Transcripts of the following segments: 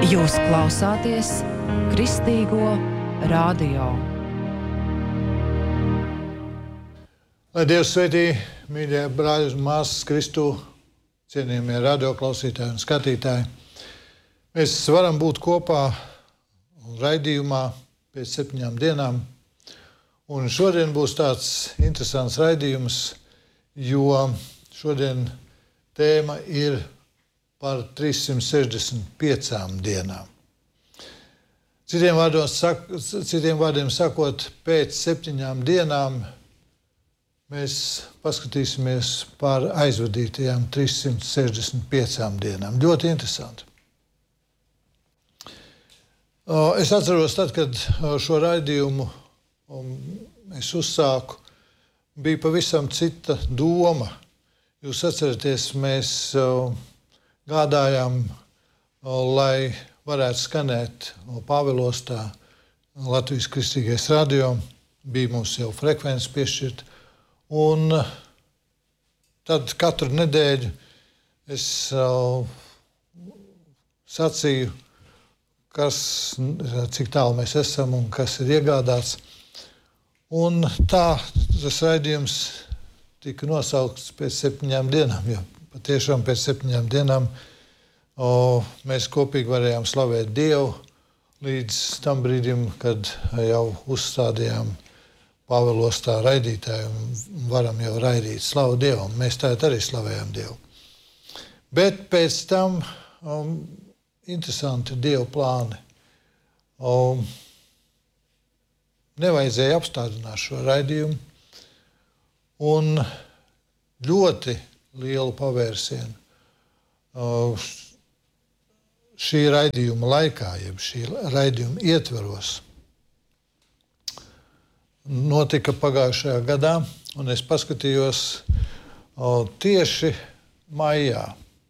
Jūs klausāties Kristīgo radio. Lai Dievs svētī, mīļie brāļi un māsas Kristū, cienījamie radioklausītāji un skatītāji. Mēs varam būt kopā raidījumā pēc 7 dienām. Un šodien būs tāds interesants raidījums, jo šodien tēma ir par 365 dienām. Citiem vārdiem sakot, pēc 7 dienām mēs paskatīsimies par aizvadītajām 365 dienām. Ļoti interesanti. Es atceros, tad, kad šo raidījumu es uzsāku, bija pavisam cita doma. Jūs atceraties, mēs gādājām, lai varētu skanēt Pāvilostā Latvijas Kristīgais radio. Bija mums jau frekvences piešķirta. Un tad katru nedēļu es sacīju, cik tālu mēs esam un kas ir iegādāts. Un tā tas raidījums tika nosaukts pēc 7 dienām, jo patiešām pēc 7 dienām mēs kopīgi varējām slavēt Dievu līdz tam brīdim, kad jau uzstādījām Pāvilostā raidītāju un varam jau raidīt slavu Dievam. Mēs tātad arī slavējam Dievu. Bet pēc tam interesanti Dieva plāni. Nevajadzēja apstādināt šo raidījumu un ļoti lielu pavērsienu šī raidījuma laikā, jeb šī raidījuma ietveros, notika pagājušajā gadā, un es paskatījos tieši maijā.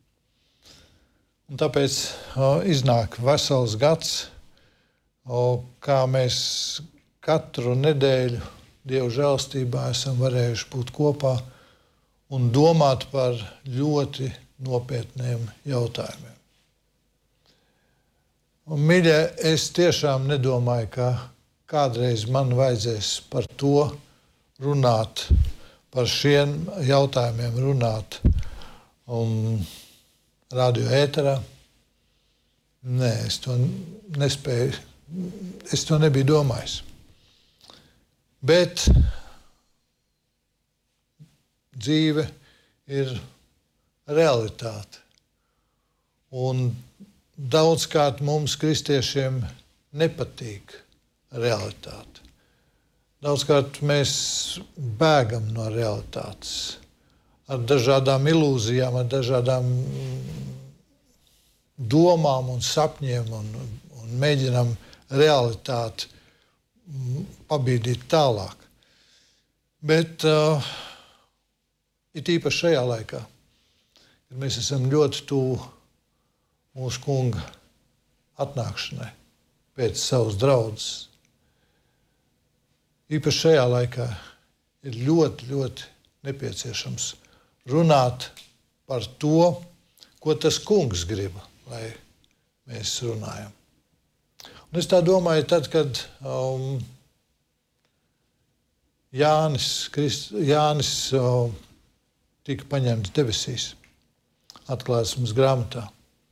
Un tāpēc iznāk vesels gads, kā mēs katru nedēļu Dieva žēlstībā esam varējuši būt kopā un domāt par ļoti nopietniem jautājumiem. Un, mīļie, es tiešām nedomāju, ka kādreiz man vajadzēs par to runāt, par šiem jautājumiem runāt radio ēterā. Nē, es to nespēju, es to nebiju domājis. Bet dzīve ir realitāte. Un daudzkārt mums, kristiešiem, nepatīk realitāte. Daudzkārt mēs bēgam no realitātes ar dažādām ilūzijām, ar dažādām domām un sapņiem un mēģinam realitāti pabīdīt tālāk. Bet it īpaši šajā laikā, kad mēs esam ļoti tuvu mūsu kunga atnākšanai pēc savas draudzes. Īpaši šajā laikā ir ļoti, ļoti nepieciešams runāt par to, ko tas kungs grib, lai mēs runājam. Un es tā domāju, tad, kad Jānis tika paņemts debesīs, atklāsmes grāmatā.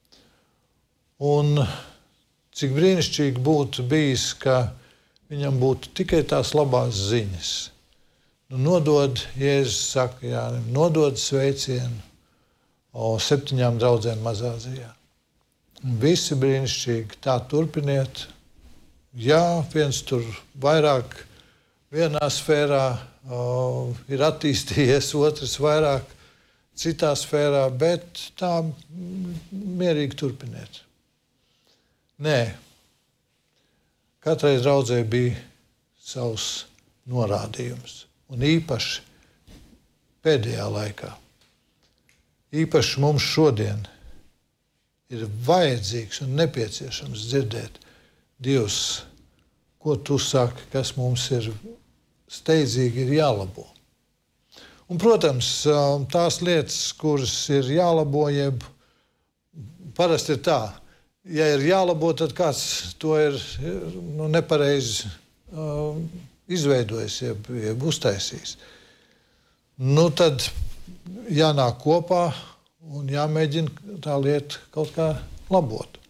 Un cik brīnišķīgi būtu bijis, ka viņam būtu tikai tās labās ziņas. Nodod, Jēzus saka Jānim, nodod sveicienu 7 draudzēm Mazāzijā. Visi brīnišķīgi, tā turpiniet. Jā, viens tur vairāk vienā sfērā ir attīstījies, otrs vairāk citā sfērā, bet tā mierīgi turpiniet. Nē, katrai draudzē bija savs norādījums. Un īpaši pēdējā laikā, īpaši mums šodien ir vajadzīgs un nepieciešams dzirdēt, Dievs, ko tu saki, kas mums ir steidzīgi ir jālabo. Un, protams, tās lietas, kuras ir jālabo, jeb parasti ir tā, ja ir jālabo, tad kāds to ir nepareizi izveidojis, jeb uztaisījis. Tad jānāk kopā un jāmēģina tā lieta kaut kā labot.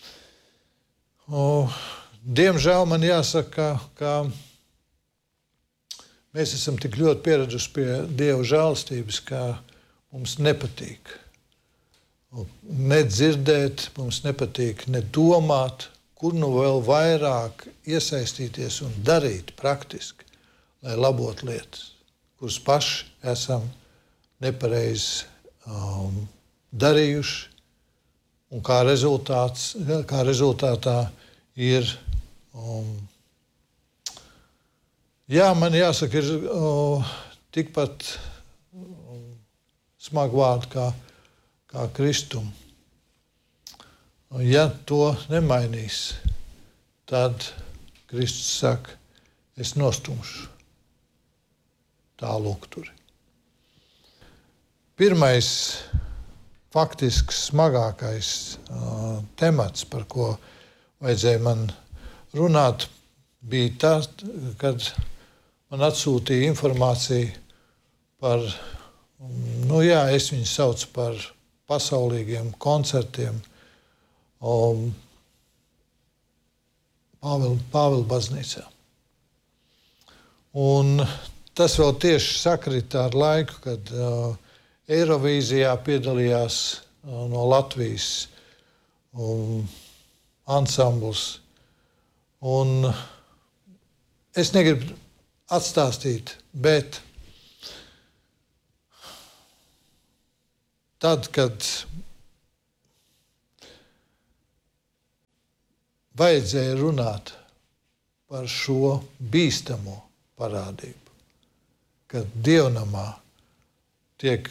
Diemžēl man jāsaka, ka mēs esam tik ļoti pieraduši pie Dieva žēlastības, ka mums nepatīk ne dzirdēt, mums nepatīk ne domāt, kur nu vēl vairāk iesaistīties un darīt praktiski, lai labotu lietas, kuras paši esam nepareizi darījuši, un kā rezultātā ir man jāsaka, ir tikpat smagi vārdi kā kristumu. Ja to nemainīs, tad Kristus saka, es nostumšu tā lukturi. Pirmais, faktiski smagākais temats, par ko vajadzēja man runāt, bija tas, kad man atsūtīja informāciju par, es viņus saucu par pasaulīgiem koncertiem Pāvila baznīcā. Un tas vēl tieši sakrita ar laiku, kad Eirovīzijā piedalījās no Latvijas ansambls. Un es negribu atstāstīt, bet tad, kad vajadzēja runāt par šo bīstamo parādību, kad dievnamā tiek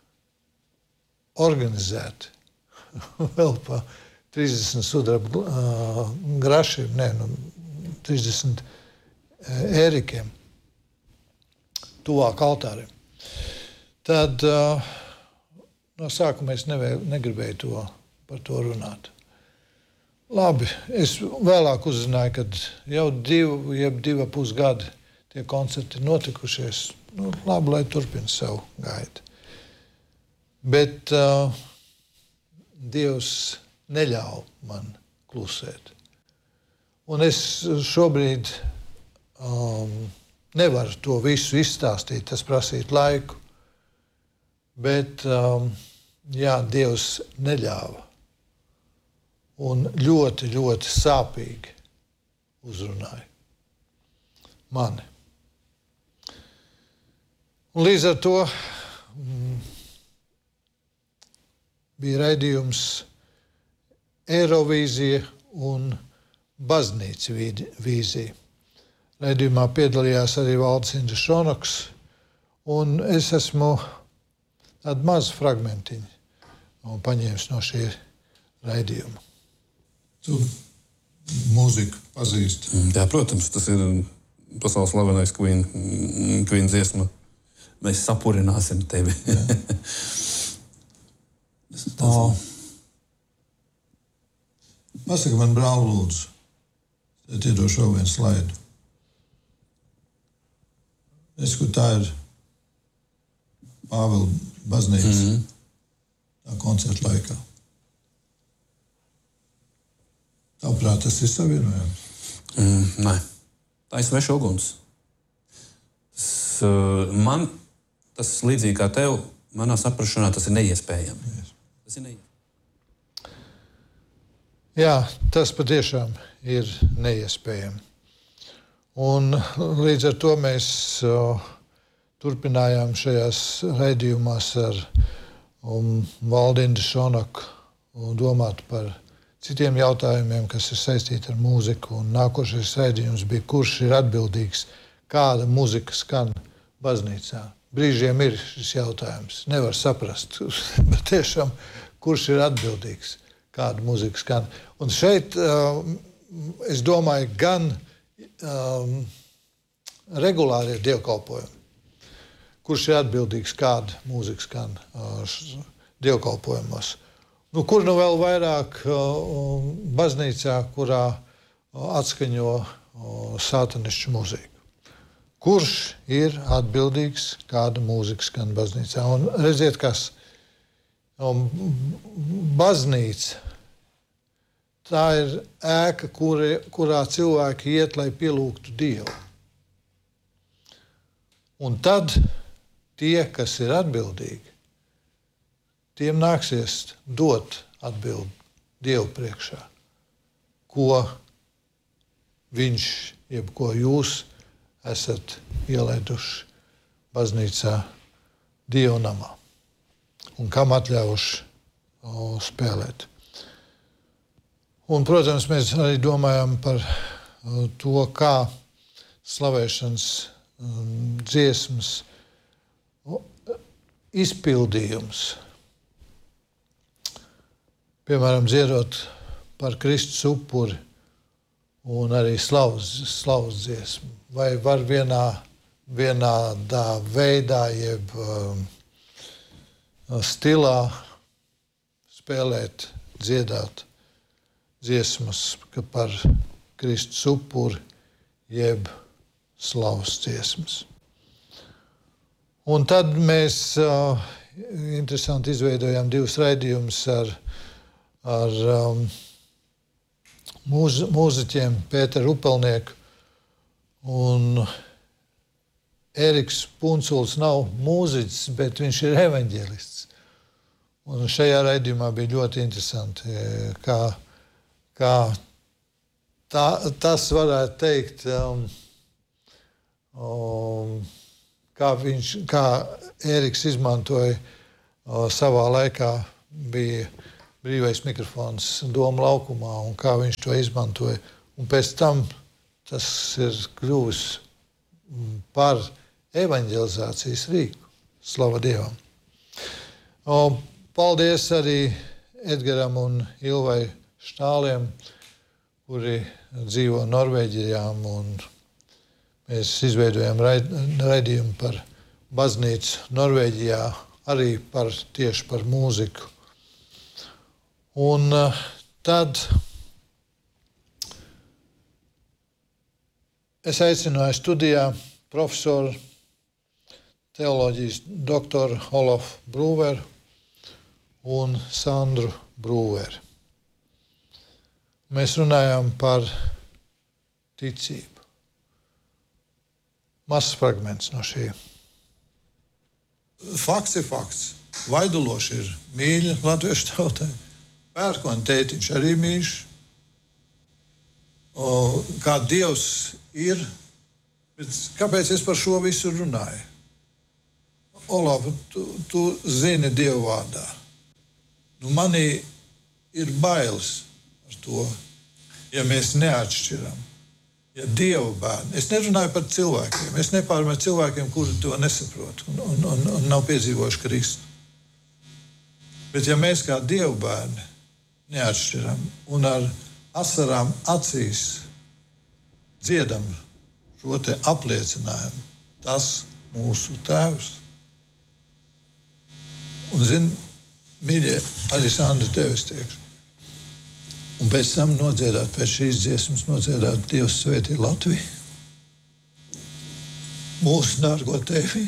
organizēti vēl pa 30 sudraba grašiem, 30 ērikiem tuvāk altārim. Tad no sākuma es negribēju par to runāt. Labi, es vēlāk uzzināju, kad jau 2,5 gadi tie koncerti notikušies. Labi, lai turpina savu gaitu. Bet Dievs neļauj man klusēt. Un es šobrīd nevaru to visu izstāstīt, tas prasīt laiku. Bet Dievs neļāva. Un ļoti, ļoti sāpīgi uzrunāja mani. Un līdz ar to bija raidījums Eirovīzija un baznīca vīzija. Raidījumā piedalījās arī Valdis Indris Šonoks, un es esmu tādu mazu fragmentiņu paņēmis no šī raidījuma. Tu mūziku pazīsti? Jā, protams, tas ir pasaules slavenais Queen dziesma. Mēs sapurināsim tevi. Pasaka man, brāl, lūdzu. Tad iedošu vēl vienu slaidu. Es, kur tā ir Pāvila baznīca, tā koncerta laikā. Tavuprāt, tas ir savienojams? Nē, tā ir sveša uguns. Man tas līdzīgi kā tev, manā saprašanā tas ir neiespējami. Tas ir neiespējami. Jā, tas patiešām ir neiespējami. Un līdz ar to mēs turpinājām šajās raidījumās ar Valdi Indri Šonoku domāt par citiem jautājumiem, kas ir saistīti ar mūziku. Un nākošais raidījums bija, kurš ir atbildīgs, kāda muzika skan baznīcā. Brīžiem ir šis jautājums. Nevar saprast, bet tiešām, kurš ir atbildīgs, kāda muzika skan. Un šeit, es domāju, gan regulārie dievkalpojumi, kurš ir atbildīgs, kāda mūzika skan dievkalpojumos. Kur nu vēl vairāk baznīcā, kurā atskaņo sātanišķu mūziku? Kurš ir atbildīgs, kāda mūzika skan baznīcā? Un redziet, kas baznīca, tā ir ēka, kurā cilvēki iet, lai pielūgtu Dievu. Un tad tie, kas ir atbildīgi, tiem nāksies dot atbildi Dievu priekšā, ko viņš, jeb ko jūs esat ielaiduši baznīcā Dieva namā un kam atļaujuši spēlēt. Un, protams, mēs arī domājam par to, kā slavēšanas dziesmas izpildījums, piemēram, dziedot par Kristus upuri un arī slavas dziesmu. Vai var vienādā veidā, jeb stilā spēlēt, dziedāt dziesmas par Kristus upuri, jeb slavas dziesmas. Un tad mēs interesanti izveidojām 2 raidījumus ar mūziķiem Pēteru Upelnieku, un Ēriks Punculs nav mūziķis, bet viņš ir evaņģelists. Un šajā raidījumā bija ļoti interesanti, kā tas varētu teikt, kā Ēriks izmantoja savā laikā, bija brīvais mikrofons Doma laukumā, un kā viņš to izmantoja. Un pēc tam tas ir kļuvis par evaņģelizācijas rīku. Slava Dievam. Paldies arī Edgaram un Ilvai Štāliem, kuri dzīvo Norvēģijā, un mēs izveidojam raidījumu par baznīcu Norvēģijā, arī tieši par mūziku. Un tad es aicināju studijā profesoru teoloģijas doktoru Olofu Brūveru un Sandru Brūveri. Mēs runājām par ticību. Mazs fragments no šī. Fakts ir fakts. Vaiduloši ir mīļa latviešu tautai. Pērkona tētiņš arī mīļš. Kā Dievs ir. Bet kāpēc es par šo visu runāju? Olaf, tu zini Dievu vārdā. Manī ir bailes ar to, ja mēs neatšķiram. Ja Dieva bērni, es nerunāju par cilvēkiem, es nepārmetu cilvēkiem, kuri to nesaprot un nav piedzīvojuši Kristu. Bet ja mēs kā Dieva bērni neatšķiram un ar asarām acīs dziedam šo te apliecinājumu, tas mūsu Tēvs. Un zini, mīļie, arī Sandra tevis tiekšu. Un pēc tam nodziedāt, pēc šīs dziesmas nodziedāt Dievs svētī Latviju, mūsu dārgo tevi,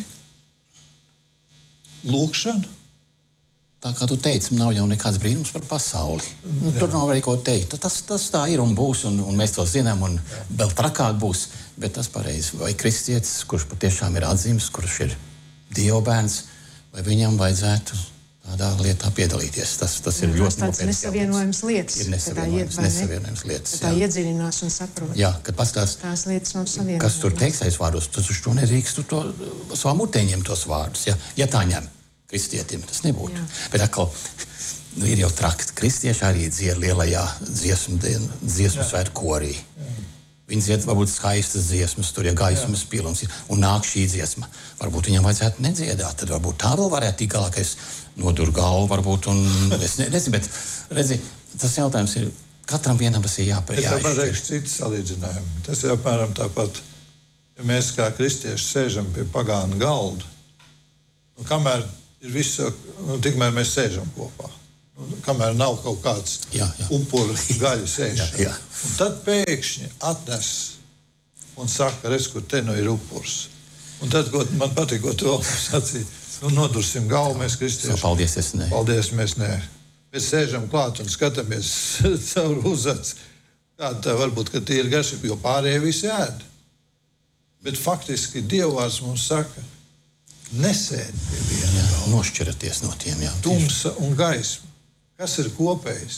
lūkšanu. Tā kā tu teici, nav jau nekāds brīnums par pasauli. Tur nav arī ko teikt. Tas tā ir un būs, un mēs to zinām, un vēl trakāk būs. Bet tas pareizi. Vai kristietis, kurš patiešām ir atzīmes, kurš ir Dieva bērns, vai viņam vajadzētu tādā lietā piedalīties. Tas ir ļoti nopietns. Nesavienojams lietas. Ir nesavienojams lietas. Tā iedziļinās un saprot. Jā, kad pastāst, tās lietas mums savienojams. Kas tur teiks aiz vārdos, tas uz to nedrīkst to savā mutē ņemt tos vārdus. Ja tā ņem kristietim, tas nebūtu. Jā. Bet atkal, ir jau traki. Kristieši arī dzied lielajā dziesmu svētku korī. Viņi dzied varbūt skaistas dziesmas, tur ir gaismas pilns, un nāk šī dziesma. Varbūt viņam vajadzētu nedziedāt, tad varbūt tā vēl varētu tik galā, ka es noduru galvu, varbūt, un es nezinu, bet redzi, tas jautājums ir, katram vienam tas ir jāizšķir. Es jau pateikšu citu salīdzinājumu. Tas ir apmēram tāpat, ja mēs kā kristieši sēžam pie pagāna galda, un kamēr ir viss, tikmēr mēs sēžam kopā. kamēr nav kaut kāds upuru gaļas ēšana. Jā. Un tad pēkšņi atnes un saka, redz, kur te nu ir upurs. Un tad, man patīk, ko tu sacīji, nodursim galvu, mēs kristieši. Paldies, es ne. Paldies, mēs ne. Mēs sēžam klāt un skatāmies caur uzac. Kāda tā varbūt, ka tie ir garši, jo pārējie visi ēd. Bet faktiski Dievvārds mums saka, nesēd pie viena. Nošķiraties no tiem, jā. Tumsa un gaisma. Kas ir kopējs?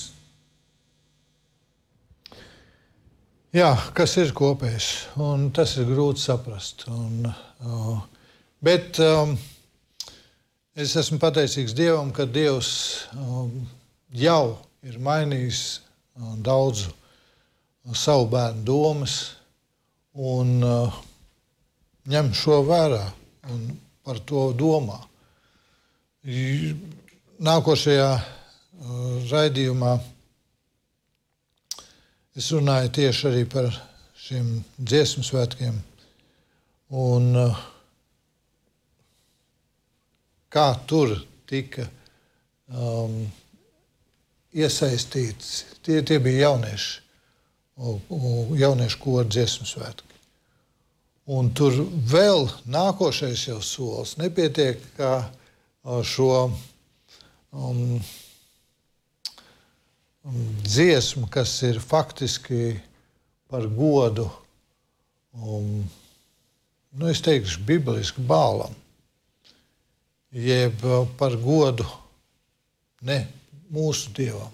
Jā, kas ir kopējs, un tas ir grūti saprast. Bet es esmu pateicīgs Dievam, ka Dievs jau ir mainījis daudzu savu bērnu domas un ņem šo vērā un par to domā. Nākošajā raidījumā es runāju tieši arī par šiem dziesmu svētkiem un kā tur tika iesaistīts. Tie bija jauniešu koru dziesmu svētki. Un tur vēl nākošais jau solis nepietiek, kā šo dziesmu, kas ir faktiski par godu, es teikšu, bibliski Bālam, jeb par godu ne mūsu Dievam.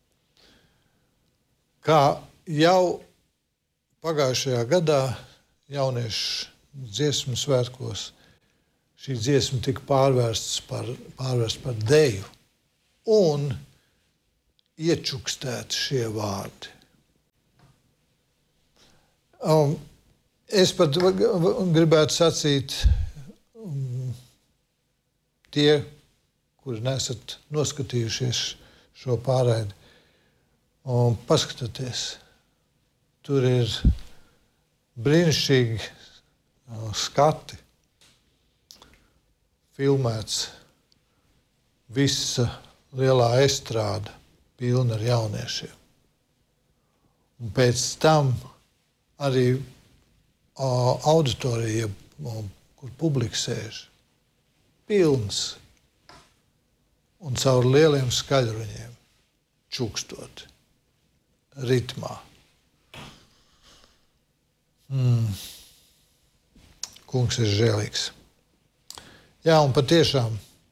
Kā jau pagājušajā gadā jauniešu dziesmu svētkos šī dziesma tika pārvērsta par deju un iečukstēti šie vārdi. Es pat gribētu sacīt tie, kuri nesat noskatījušies šo pārraidi, paskatieties. Tur ir brīnišķīgi skati, filmēts visa lielā estrāde, pilna ar jauniešiem. Un pēc tam arī auditorija, kur publika sēž, pilns un caur lieliem skaļruņiem čukstot ritmā. Kungs ir žēlīgs. Jā, un patiešām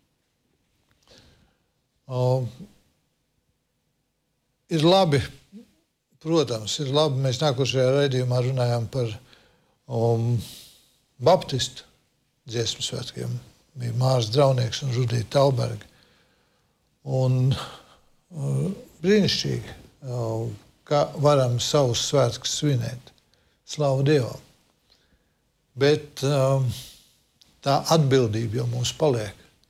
ir labi, protams, ir labi. Mēs nākošajā raidījumā runājām par baptistu dziesmu svētkiem. Bija Mārs Draunieks un Žudīta Talberga. Un brīnišķīgi, ka varam savus svētkus svinēt. Slavu Dievam. Bet tā atbildība jau mums paliek.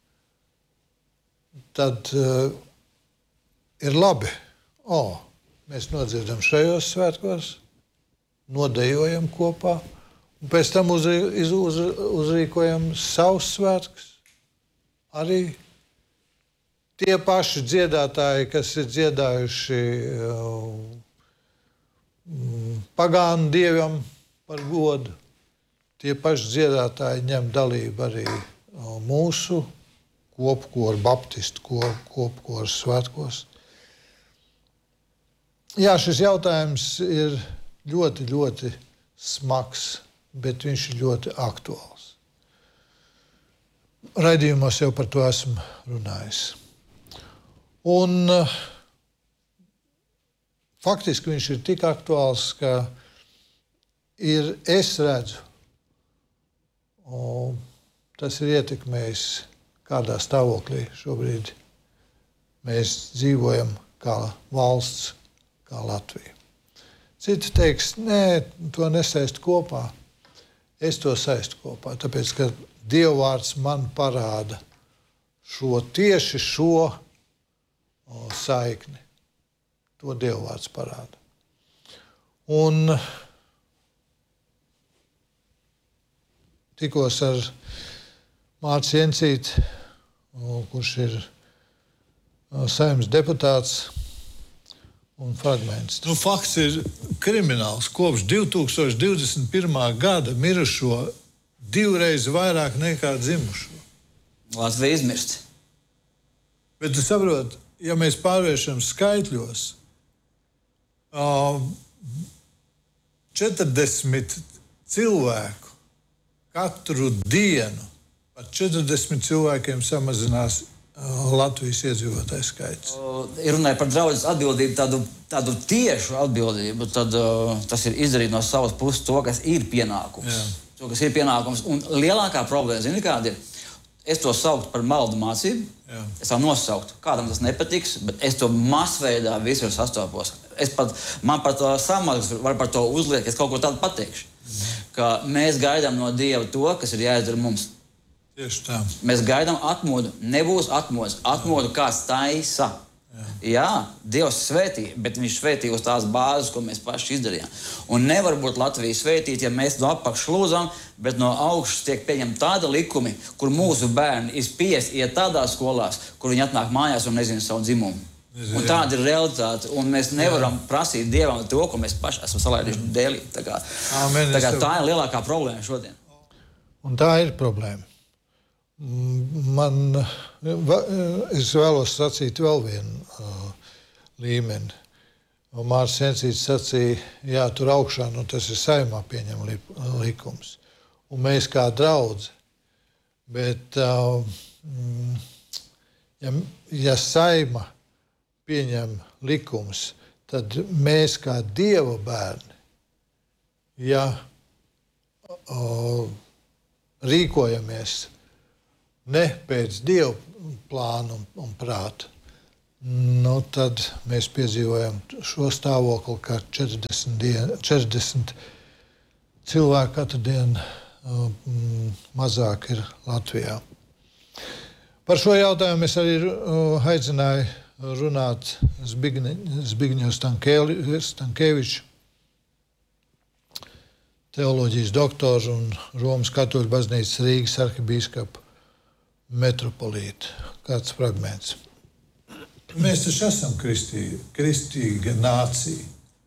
Tad ir labi. Mēs nodziedam šajos svētkos, nodejojam kopā, un pēc tam uzrīkojam savus svētkus. Arī tie paši dziedātāji, kas ir dziedājuši pagānu dievam par godu, tie paši dziedātāji ņem dalību arī mūsu kopkoru, baptistu kopkoru svētkos. Jā, šis jautājums ir ļoti, ļoti smags, bet viņš ir ļoti aktuāls. Raidījumos jau par to esmu runājis. Un faktiski viņš ir tik aktuāls, ka es redzu, tas ir ietekmējis, kādā stāvoklī šobrīd mēs dzīvojam kā valsts, kā Latvija. Citi teiks, nē, to nesaist kopā. Es to saistu kopā, tāpēc, ka Dievvārds man parāda tieši šo saikni. To Dievvārds parāda. Un tikos ar Mārci Jencīti, kurš ir Saeimas deputāts un fragments. Fakts ir krimināls. Kopš 2021. gada mirušo 2 reizes vairāk nekā dzimušo. Latvija izmirst. Bet tu saproti, ja mēs pārvēršam skaitļos, 40 cilvēku katru dienu par 40 cilvēkiem samazinās Latvijas iedzīvotāju skaits. Ja runāja par draudzes atbildību, tādu tiešu atbildību, tad tas ir izdarīt no savas puses to, kas ir pienākums. Jā. To, kas ir pienākums. Un lielākā problēma, zini, kāda ir? Es to sauktu par maldu mācību. Jā. Es tā nosauktu. Kādam tas nepatiks, bet es to masveidā visur sastopos. Man pat samagas var par to uzliekt, es kaut ko tādu pateikšu. Ka mēs gaidām no Dieva to, kas ir jāizdara mums. Tieši tā. Mēs gaidām atmodu. Nebūs atmodas. Atmodu kāds taisa. Jā, Dievs svētī, bet viņš svētī uz tās bāzes, ko mēs paši izdarījām. Un nevar būt Latvija svētīta, ja mēs no apakšas lūdzam, bet no augšas tiek pieņemti tādi likumi, kur mūsu bērni ir spiesti iet tādās skolās, kur viņi atnāk mājās un nezina savu dzimumu. Un tāda ir realitāte, un mēs nevaram prasīt Dievam to, ko mēs paši esam salaiduši dēlī. Tā ir lielākā problēma šodien. Un tā ir problēma. Es vēlos sacīt vēl vienu līmeni. Mārcis Encīts sacīja, jā, tur augšā, tas ir Saeimā pieņem likums. Un mēs kā draudze. Bet, ja Saeima pieņem likums, tad mēs kā Dieva bērni, ja rīkojamies ne pēc Dieva plāna un prāta, tad mēs piedzīvojam šo stāvokli, ka 40 cilvēku katru dienu mazāk ir Latvijā. Par šo jautājumu es arī aicināju runāt Zbigņevu Stankēviču, teoloģijas doktoru un Romas katoļu baznīcas Rīgas arhibīskapu metropolītu. Kāds fragments. Mēs taču esam kristīga nācija.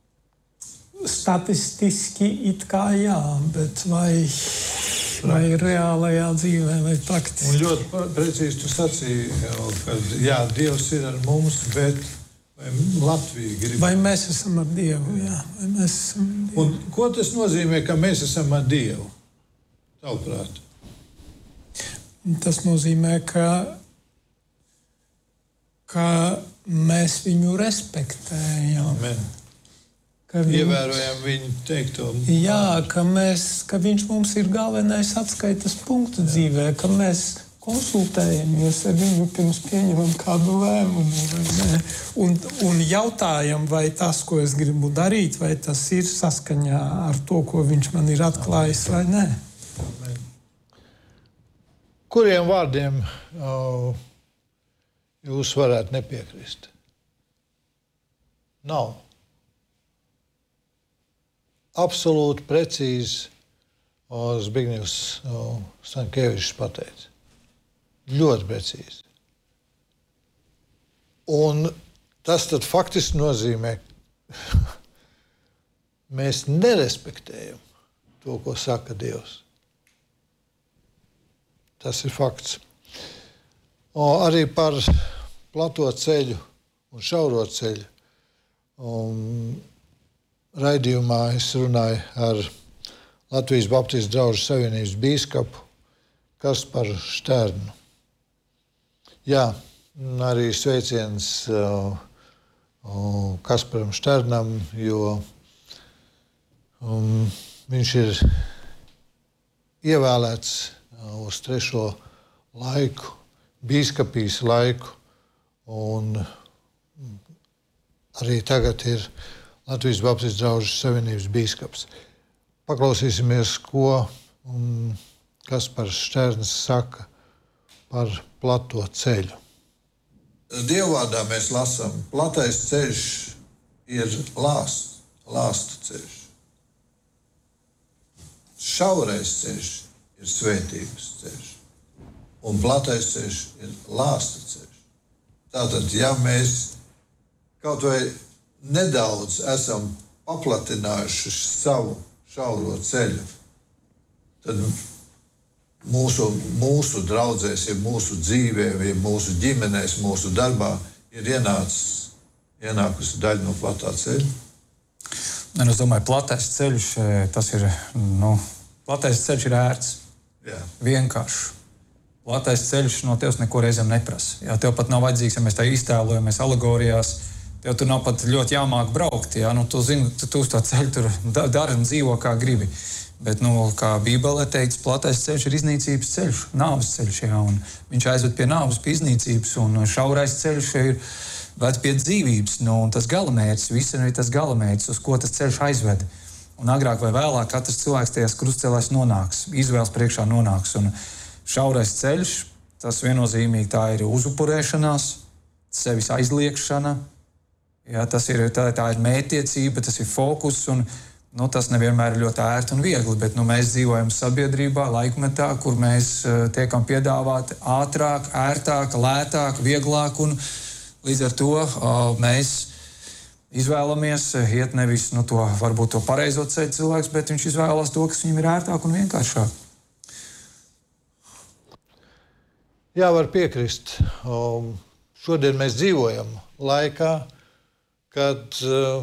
Statistiski it kā jā, bet vai reālajā dzīvē vai praktiski. Un ļoti precīzi tu sacīji, ka jā, Dievs ir ar mums, bet vai Latvija grib. Vai mēs esam ar Dievu, jā. Vai mēs esam ar Dievu. Un ko tas nozīmē, ka mēs esam ar Dievu? Tavuprāt. Tas nozīmē, ka mēs viņu respektējam. Amen. Ievērojam viņu teikto. Jā, ka viņš mums ir galvenais atskaites punktu dzīvē, ka mēs konsultējamies ar viņu pirms pieņemam kādu lēmumu. Un jautājam, vai tas, ko es gribu darīt, vai tas ir saskaņā ar to, ko viņš man ir atklājis, vai nē. Kuriem vārdiem jūs varētu nepiekrist? Nav. Absolūti precīzi Zbigņevs Stankēvičs pateica. Ļoti precīzi. Un tas tad faktiski nozīmē, mēs nerespektējam to, ko saka Dievs. Tas ir fakts. Arī par plato ceļu un šauro ceļu. Raidījumā es runāju ar Latvijas Baptistu draugu savienības bīskapu Kasparu Štērnu. Jā, arī sveiciens Kasparam Štērnam, jo viņš ir ievēlēts uz 3. laiku, bīskapijas laiku, un arī tagad ir Latvijas Baptistu draugu savienības bīskaps. Paklausīsimies, ko Kaspars Štērns saka par plato ceļu. Dievvārdā mēs lasām, platais ceļš ir lāstu ceļš. Šaurais ceļš ir svētības ceļš. Un platais ceļš ir lāsta ceļš. Tātad, ja mēs kaut vai nedaudz esam paplatinājuši savu šauro ceļu, tad mūsu draudzēs, ja mūsu dzīvē, ja mūsu ģimenēs, mūsu darbā ir ienākusi daļa no platā ceļa. Es domāju, platais ceļš, tas ir, platais ceļš ir ērts. Jā. Vienkārši. Platais ceļš no tevis neko reizēm neprasa. Jā, tev pat nav vajadzīgs, ja mēs tā iztēlojamies alegorijās, tev tur nav pat ļoti jāmāk braukt. Jā, tu zini, tu uz to ceļu tur dari un dzīvo kā gribi. Bet, kā Bībelē teikts, platais ceļš ir iznīcības ceļš, nāves ceļš, jā, un viņš aizved pie nāves, pie iznīcības, un šaurais ceļš ir ved pie dzīvības, un tas galamērķis, viss ir tas galamērķis, uz ko tas ceļš aizved. Un agrāk vai vēlāk katrs cilvēks tajās krustcelēs nonāks, izvēles priekšā nonāks, un šaurais ceļš, tas viennozīmīgi tā ir uzupurēšanās, sevis aizliekšana, jā, tā ir mētiecība, tas ir fokus, un tas nevienmēr ir ļoti ērti un viegli, bet mēs dzīvojam sabiedrībā, laikmetā, kur mēs tiekam piedāvāti ātrāk, ērtāk, lētāk, vieglāk, un līdz ar to mēs izvēlamies iet nevis varbūt to pareizo ceļu cilvēks, bet viņš izvēlas to, kas viņam ir ērtāk un vienkāršāk. Jā, var piekrist. Šodien mēs dzīvojam laikā, kad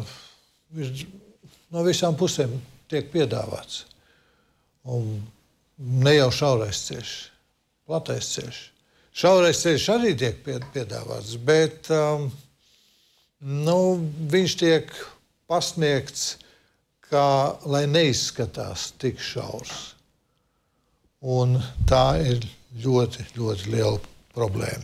no visām pusēm tiek piedāvāts. Un ne jau šaurais ceļš, platais ceļš. Šaurais ceļš arī tiek piedāvāts, bet viņš tiek pasniegts, lai neizskatās tik šaurs. Un tā ir ļoti, ļoti liela problēma.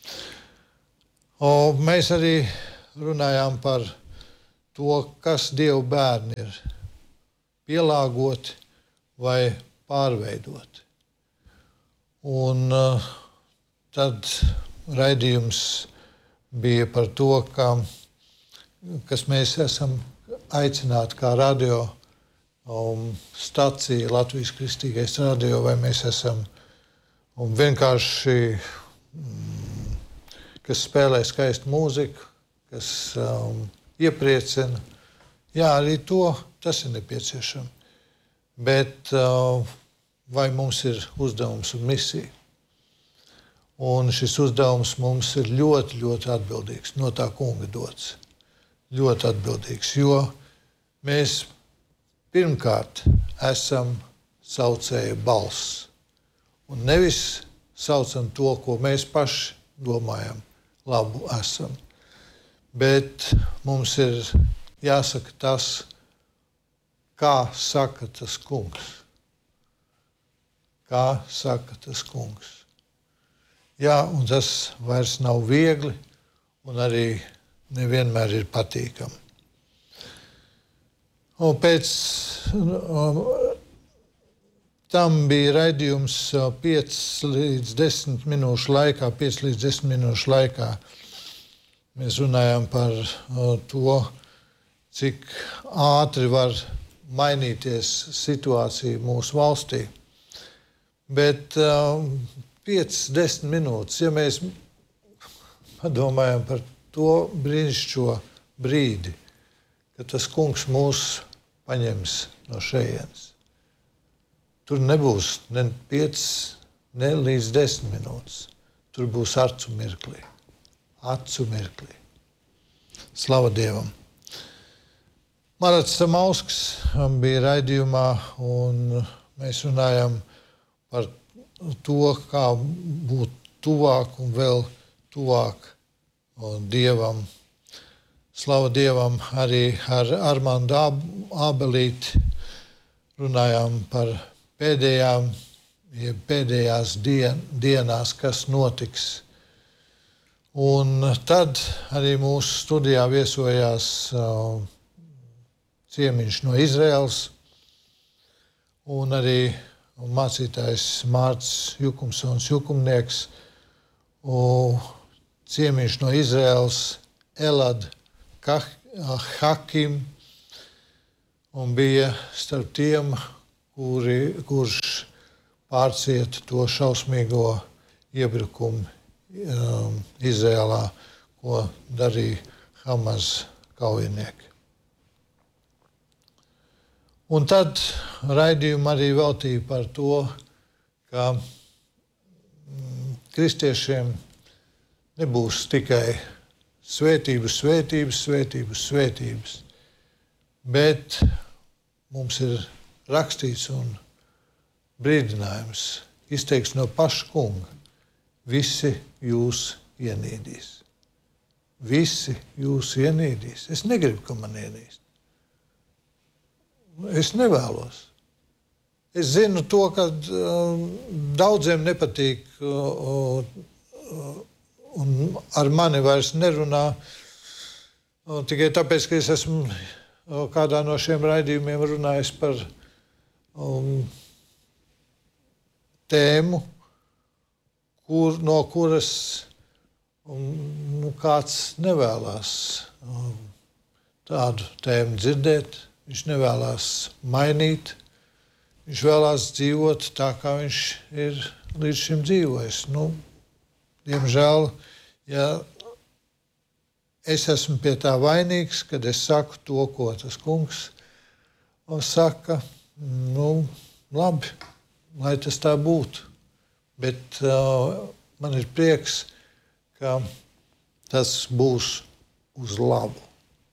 Mēs arī runājām par to, kas Dieva bērni ir pielāgoti vai pārveidoti. Un tad raidījums bija par to, kas mēs esam aicināti kā radio stacija, Latvijas Kristīgais radio, vai mēs esam vienkārši, kas spēlē skaistu mūziku, kas iepriecina. Jā, arī tas ir nepieciešams. Bet vai mums ir uzdevums un misija? Un šis uzdevums mums ir ļoti, ļoti atbildīgs, no tā kunga dots. Ļoti atbildīgs, jo mēs pirmkārt esam saucēja balss. Un nevis saucam to, ko mēs paši domājam, labu esam. Bet mums ir jāsaka tas, kā saka tas kungs. Kā saka tas kungs. Jā, un tas vairs nav viegli un arī nevienmēr ir patīkami. Un pēc tam bija raidījums 5 līdz 10 minūšu laikā. Mēs runājam par to, cik ātri var mainīties situācija mūsu valstī. Bet 5-10 minūtes, ja mēs padomājam par to brīnišķīgo brīdi, kad tas kungs mūs paņems no šejienes. Tur nebūs ne 5, ne līdz 10 minūtes. Tur būs acu mirklī. Acu mirklī. Slava Dievam. Marats Samausks bija raidījumā, un mēs runājam par to, kā būt tuvāk un vēl tuvāk Dievam. Slava Dievam, arī ar Armandu Ābelīti runājām par pēdējās dienās, kas notiks. Un tad arī mūsu studijā viesojās ciemiņš no Izraēlas un arī mācītājs Mārcis Jukumsons Jukumnieks, ciemiņš no Izraēlas Elad Hakim, un bija starp tiem, kurš pārcieta to šausmīgo iebrukumu Izrēlā ko darīja Hamas kaujinieki. Un tad raidījumu arī veltīja par to, ka kristiešiem nebūs tikai svētības, bet mums ir rakstīts un brīdinājums, izteikts no paša kunga. Visi jūs ienīdīs. Visi jūs ienīdīs. Es negribu, ka man ienīst. Es nevēlos. Es zinu to, ka daudziem nepatīk un ar mani vairs nerunā tikai tāpēc, ka es esmu kādā no šiem raidījumiem runājis par tēmu, no kuras kāds nevēlas tādu tēmu dzirdēt, viņš nevēlas mainīt, viņš vēlās dzīvot tā, kā viņš ir līdz šim dzīvojis. Diemžēl, ja es esmu pie tā vainīgs, kad es saku to, ko tas kungs saka, labi, lai tas tā būtu. Bet man ir prieks, ka tas būs uz labu.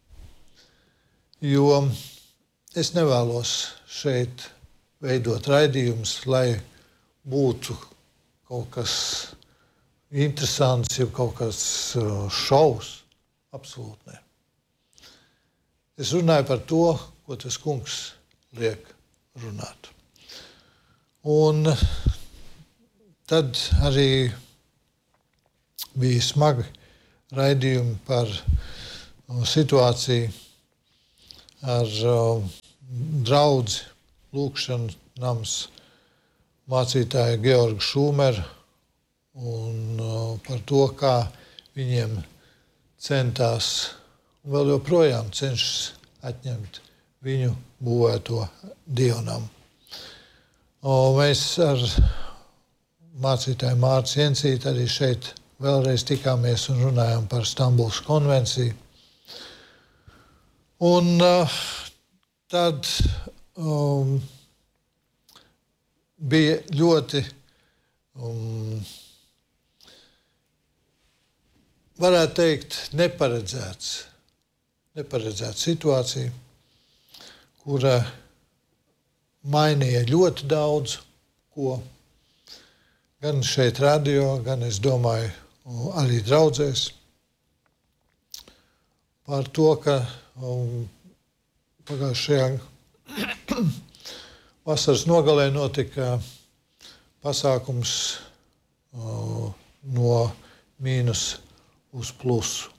Jo es nevēlos šeit veidot raidījumus, lai būtu kaut kas interesants, jau kaut kas šovs. Absolūti ne. Es runāju par to, ko tas kungs liek runāt. Un tad arī bija smagi raidījumi par situāciju ar draudzi lūkšanu nams mācītāju Georgu Šūmeru un par to, kā viņiem centās un vēl joprojām cenšas atņemt viņu būvēto dievnamu. Mēs ar mācītāju Mārtu Jensīti arī šeit vēlreiz tikāmies un runājām par Stambulas konvenciju. Un tad bija ļoti, varētu teikt, neparedzēta situācija, kura mainīja ļoti daudz ko, gan šeit radio, gan, es domāju, arī draudzēs, par to, ka pagājušajā vasaras nogalē notika pasākums no mīnus uz plusu.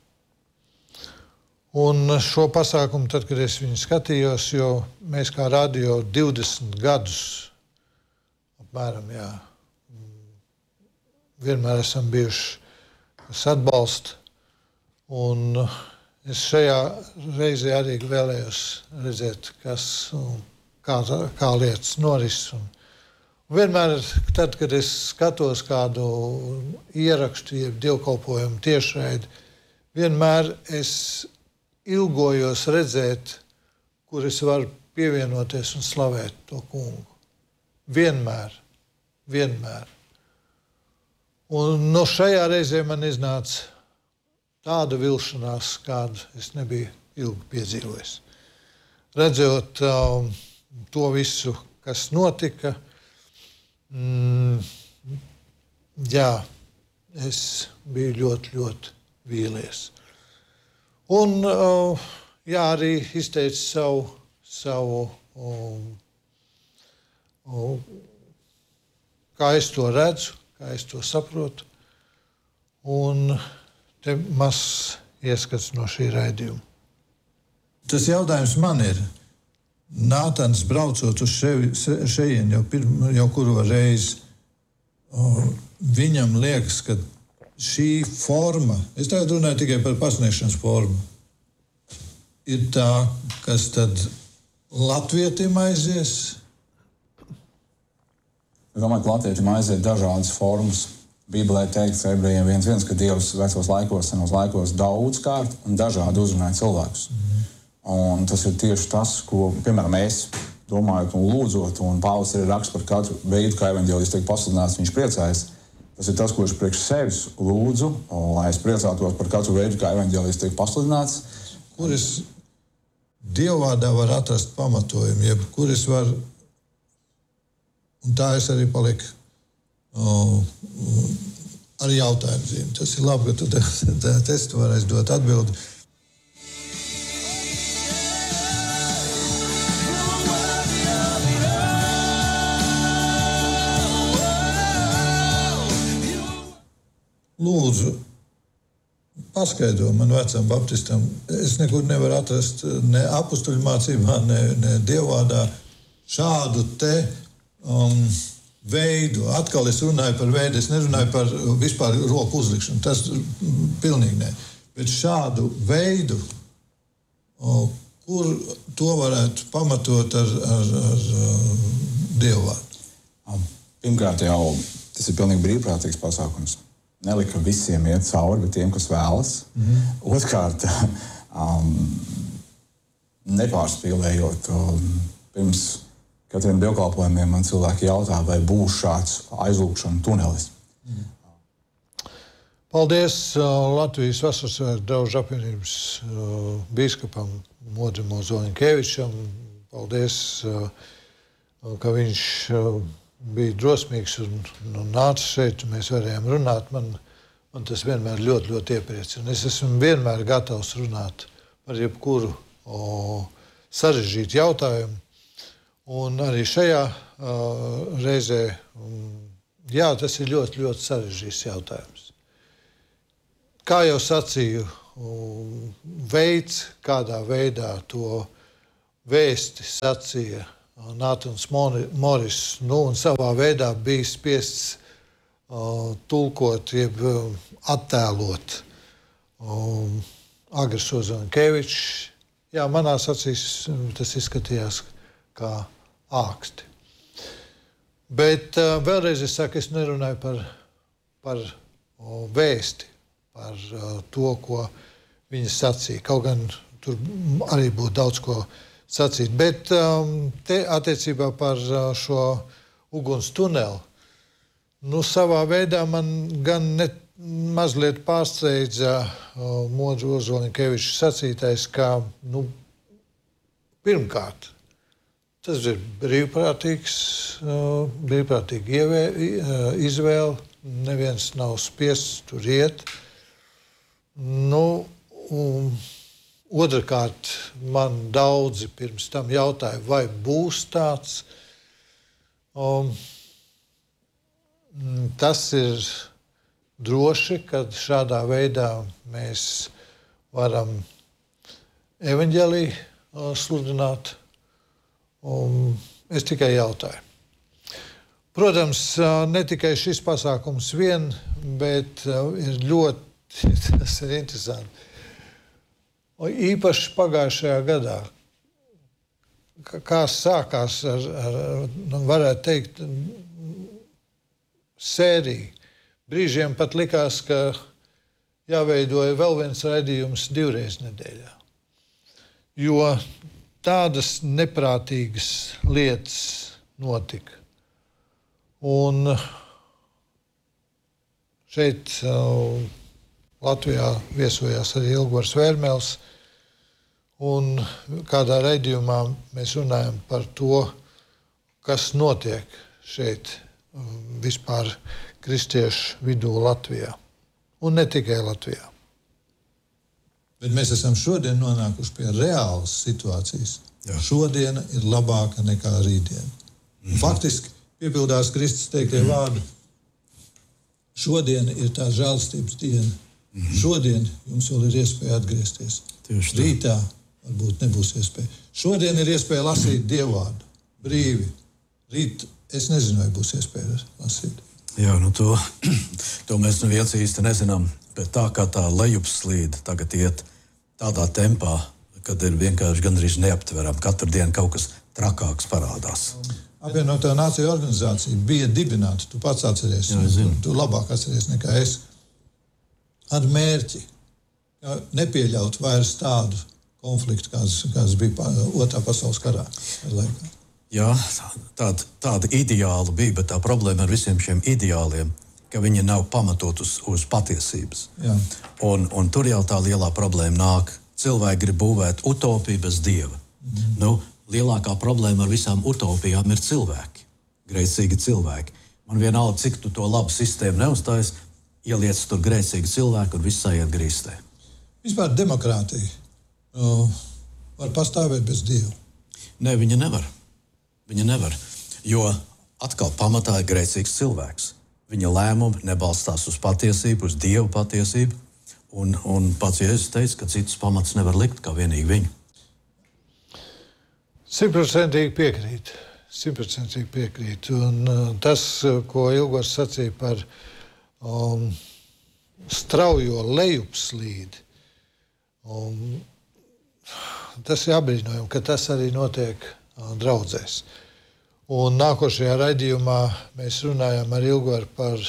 Un šo pasākumu, tad, kad es viņu skatījos, jo mēs kā radio 20 gadus apmēram, vienmēr esam bijuši, kas atbalsta. Un es šajā reizē arī vēlējos redzēt, kā lietas noris. Un vienmēr, tad, kad es skatos kādu ierakstu, jeb dievkalpojumu tiešraidi, vienmēr es ilgojos redzēt, kur es varu pievienoties un slavēt to kungu. Vienmēr. Un no šajā reizē man iznāca tāda vilšanās, kādu es nebiju ilgi piedzīvojis. Redzot to visu, kas notika, es biju ļoti, ļoti vīlies. Un arī izteica savu kā es to redzu, kā es to saprotu. Un te mazs ieskats no šī raidījuma. Tas jautājums man ir, Nātans braucot uz šejienu jau kuru reizi, viņam liekas, ka šī forma, es tagad runāju tikai par pasniegšanas formu, ir tā, kas tad latvietim aizies? Es domāju, ka latviešiem aiziet dažādas formas. Bībelē teikts ebrejiem 1:1, ka Dievs vecos laikos, senos laikos daudzkārt un dažādi uzrunāja cilvēkus. Un tas ir tieši tas, ko, piemēram, mēs domājot un lūdzot, un Pāvils arī raksta par katru veidu, kā evaņģēlijs tiek pasludināts, viņš priecājas. Tas ir tas, ko es priekš sevis lūdzu, lai es priecātos par katru veidu, kā evaņģēlijs tiek pasludināts. Kur es Dievvārdā var atrast pamatojumu, jeb kur es varu, un tā es arī paliku ar jautājumu zīmi. Tas ir labi, ka tu testu varēsi dot atbildi. Lūdzu, paskaidro man vecam baptistam. Es nekur nevaru atrast ne apustuļu mācībā, ne Dievvārdā šādu te veidu. Atkal es runāju par veidu, es nerunāju par vispār roku uzlikšanu. Tas pilnīgi ne. Bet šādu veidu, kur to varētu pamatot ar Dievvārdu? Pirmkārt jau tas ir pilnīgi brīvprātīgs pasākums. Nelika visiem iet cauri, bet tiem, kas vēlas. Otrkārt, nepārspīlējot, pirms katriem dievkalpojumiem man cilvēki jautā, vai būs šāds aizlūgšanu tunelis. Paldies Latvijas Vasarsvētku draugu apvienības bīskapam Modrim Ozoļņkevičam. Paldies, ka viņš bija drosmīgs un nāca šeit, un mēs varējām runāt. Man tas vienmēr ļoti, ļoti iepriecina. Es esmu vienmēr gatavs runāt par jebkuru sarežģītu jautājumu. Un arī šajā reizē, jā, tas ir ļoti, ļoti sarežģīts jautājums. Kā jau sacīju, veids, kādā veidā to vēsti sacīja Nātans Moris, un savā veidā bija spiests tulkot, jeb attēlot Agris Ozoļņkevičs. Jā, manās acīs tas izskatījās kā āksti. Bet vēlreiz es saku, es nerunāju par vēsti, par to, ko viņa sacīja. Kaut gan tur arī būtu daudz ko sacīt. Bet te attiecībā par šo uguns tuneli, savā veidā man gan mazliet pārsteidza Modra Ozoļņkeviča sacītais, ka, pirmkārt, tas ir brīvprātīgi izvēle, neviens nav spiests tur iet. Otrakārt, man daudzi pirms tam jautāja, vai būs tāds. Tas ir droši, kad šādā veidā mēs varam evaņģēliju sludināt. Es tikai jautāju. Protams, ne tikai šis pasākums vien, bet ir ļoti, tas ir interesanti. Īpaši pagājušajā gadā, kā sākās varētu teikt, sērija. Brīžiem pat likās, ka jāveidoja vēl viens raidījums 2 reizes nedēļā. Jo tādas neprātīgas lietas notika. Un šeit Latvijā viesojās arī Ilgvars Vērmels, un kādā raidījumā mēs runājam par to, kas notiek šeit vispār kristiešu vidū Latvijā, un ne tikai Latvijā. Bet mēs esam šodien nonākuši pie reālas situācijas. Šodiena ir labāka nekā rītdiena. Faktiski piepildās Kristus teiktie vārdi. Šodiena ir tā žēlstības diena. Šodien jums vēl ir iespēja atgriezties. Rītā varbūt nebūs iespēja. Šodien ir iespēja lasīt Dievvārdu brīvi. Rīt es nezinu, vai būs iespēja lasīt. Jā, to mēs viens īsti nezinām. Bet tā kā tā lejupslīde tagad iet tādā tempā, kad ir vienkārši gandrīz neaptveram. Katru dienu kaut kas trakāks parādās. apvienotā nāciju organizācija bija dibināta, tu pats atceries, tu labāk atceries nekā es, ar mērķi nepieļaut vairs tādu konfliktu, kāds bija Otrā pasaules karā. Jā, tāda ideāla bija, bet tā problēma ar visiem šiem ideāliem, ka viņi nav pamatot uz patiesības. Jā. Un tur jau tā lielā problēma nāk. Cilvēki grib būvēt utopiju bez Dieva. Lielākā problēma ar visām utopijām ir cilvēki, grēcīgi cilvēki. Man vienalga, cik tu to labu sistēmu neuzstājas, ieliec tur grēcīgi cilvēki un viss aiziet grīstē. Vispār demokrātija var pastāvēt bez Dieva? Nē, viņa nevar. Viņa nevar, jo atkal pamatā ir grēcīgs cilvēks. Viņa lēmumi nebalstās uz patiesību, uz Dieva patiesību, un pats Jēzus teica, ka citus pamatus nevar likt kā vienīgi viņu. 100% piekrīt. 100% piekrīt. Un tas, ko Ilgors sacīja par straujo lejupslīdi, tas ir apbrīnojami, ka tas arī notiek draudzēs. Un nākošajā raidījumā mēs runājam ar Ilgoru par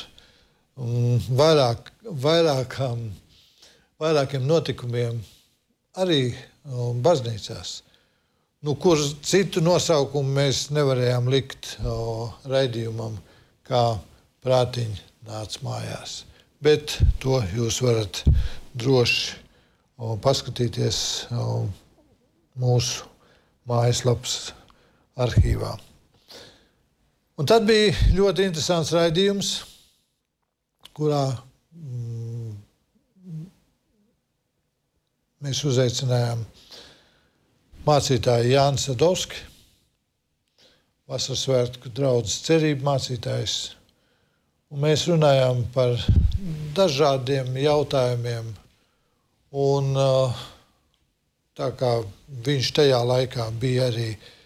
vairākiem notikumiem arī baznīcās. Kur citu nosaukumu mēs nevarējām likt raidījumam, kā prātiņi nāc mājās. Bet to jūs varat droši paskatīties mūsu mājaslapas arhīvā. Un tad bija ļoti interesants raidījums, kurā mēs uzaicinājām mācītāju Jānis Sadovski, Vasaras svētku draudzes cerību mācītājs. Un mēs runājām par dažādiem jautājumiem. Un tā kā viņš tajā laikā bija arī